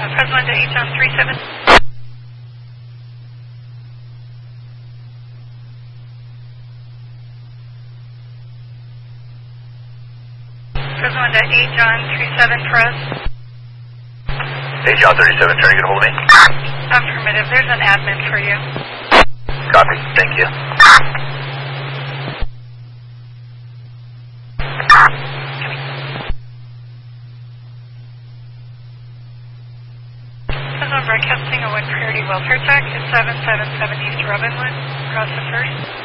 Press 1 to H on 37. Press 1 to H on 37, press. H on 37, trying to get a hold of me? Affirmative, there's an admin for you. Copy, thank you. Press 1 broadcasting a 1 Priority Welfare Tech at 777 East Robinwood, across the 1st.